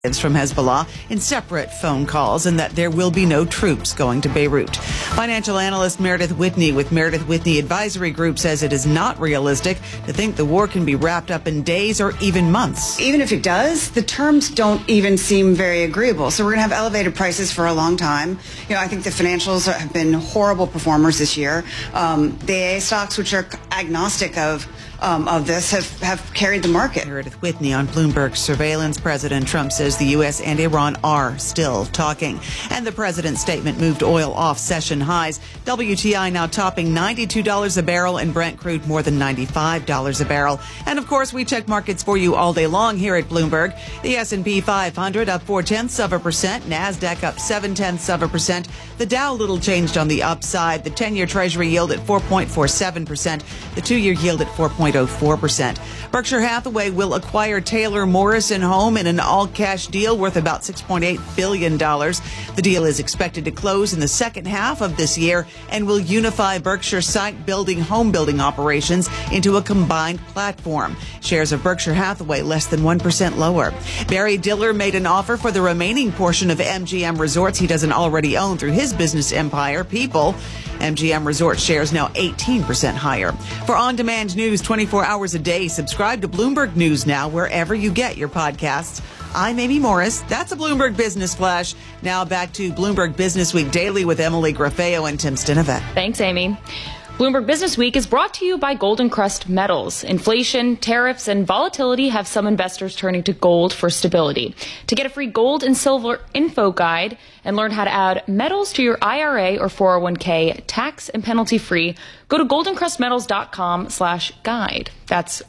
from Hezbollah in separate phone calls and that there will be no troops going to Beirut. Financial analyst Meredith Whitney with Meredith Whitney Advisory Group says it is not realistic to think the war can be wrapped up in days or even months. Even if it does, the terms don't even seem very agreeable. So we're going to have elevated prices for a long time. I think the financials have been horrible performers this year. The AA stocks, which are agnostic of this, have carried the market. Meredith Whitney on Bloomberg Surveillance. President Trump says the U.S. and Iran are still talking. And the president's statement moved oil off session highs. WTI now topping $92 a barrel and Brent crude more than $95 a barrel. And of course, we check markets for you all day long here at Bloomberg. The S&P 500 up 0.4%. NASDAQ up 0.7%. The Dow little changed on the upside. The 10-year Treasury yield at 4.47%. The 2-year yield at 4.04%. Berkshire Hathaway will acquire Taylor Morrison Home in an all-cash deal worth about $6.8 billion. The deal is expected to close in the second half of this year and will unify Berkshire site building home building operations into a combined platform. Shares of Berkshire Hathaway less than 1% lower. Barry Diller made an offer for the remaining portion of MGM Resorts he doesn't already own through his business empire, People. MGM Resort shares now 18% higher. For on-demand news 24 hours a day, subscribe to Bloomberg News Now wherever you get your podcasts. I'm Amy Morris. That's a Bloomberg Business Flash. Now back to Bloomberg Business Week Daily with Emily Grafeo and Tim Stinovet. Thanks, Amy. Bloomberg Business Week is brought to you by Golden Crust Metals. Inflation, tariffs, and volatility have some investors turning to gold for stability. To get a free gold and silver info guide and learn how to add metals to your IRA or 401k tax and penalty free, go to goldencrustmetals.com/guide. That's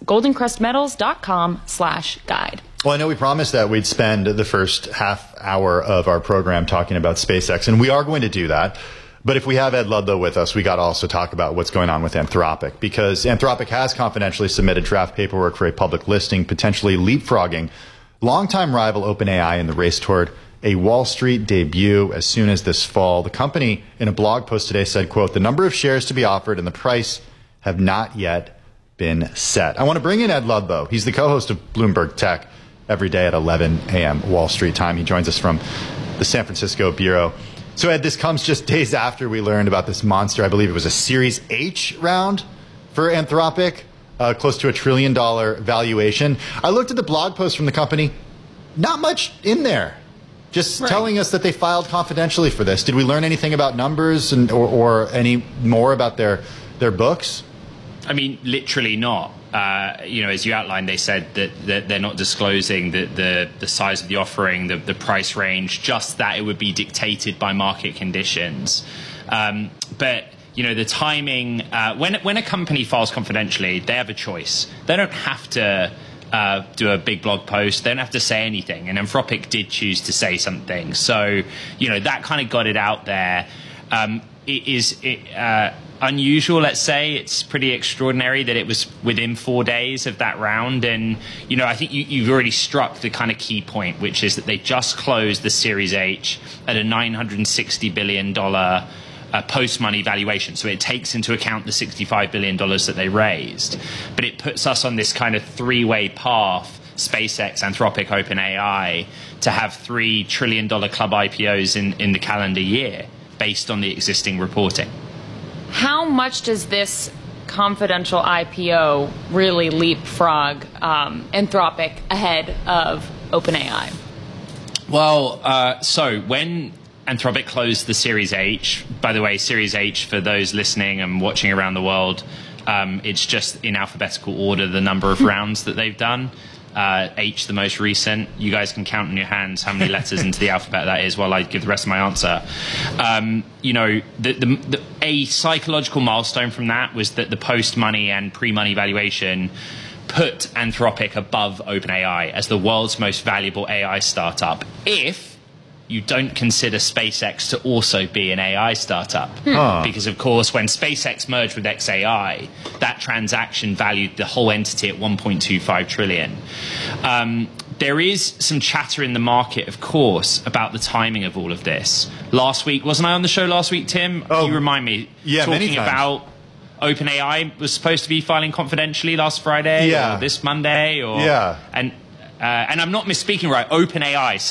goldencrustmetals.com/guide. Well, I know we promised that we'd spend the first half hour of our program talking about SpaceX, and we are going to do that. But if we have Ed Ludlow with us, we got to also talk about what's going on with Anthropic, because Anthropic has confidentially submitted draft paperwork for a public listing, potentially leapfrogging longtime rival OpenAI in the race toward a Wall Street debut as soon as this fall. The company, in a blog post today, said, quote, "The number of shares to be offered and the price have not yet been set." I want to bring in Ed Ludlow. He's the co-host of Bloomberg Tech every day at 11 a.m. Wall Street time. He joins us from the San Francisco bureau. So, Ed, this comes just days after we learned about this monster. I believe it was a Series H round for Anthropic, close to $1 trillion valuation. I looked at the blog post from the company. Not much in there. Just telling us that they filed confidentially for this. Did we learn anything about numbers or any more about their books? I mean, literally not. As you outlined, they said that they're not disclosing the size of the offering, the price range, just that it would be dictated by market conditions. But the timing, when a company files confidentially, they have a choice. They don't have to do a big blog post. They don't have to say anything. And Anthropic did choose to say something. So, that kind of got it out there. It is unusual, let's say. It's pretty extraordinary that it was within 4 days of that round. And, I think you've already struck the kind of key point, which is that they just closed the Series H at a $960 billion post-money valuation. So it takes into account the $65 billion that they raised. But it puts us on this kind of three-way path, SpaceX, Anthropic, OpenAI, to have $3 trillion club IPOs in the calendar year based on the existing reporting. How much does this confidential IPO really leapfrog Anthropic ahead of OpenAI? Well, so when Anthropic closed the Series H, by the way, Series H, for those listening and watching around the world, it's just in alphabetical order the number of rounds that they've done. H, the most recent. You guys can count on your hands how many letters into the alphabet that is while I give the rest of my answer. A psychological milestone from that was that the post-money and pre-money valuation put Anthropic above OpenAI as the world's most valuable AI startup, if you don't consider SpaceX to also be an AI startup. Because, of course, when SpaceX merged with xAI, that transaction valued the whole entity at $1.25 trillion. There is some chatter in the market, of course, about the timing of all of this. Last week, wasn't I on the show last week, Tim? Can you remind me? Yeah, talking about OpenAI was supposed to be filing confidentially last Friday or this Monday. And and I'm not misspeaking, right? OpenAI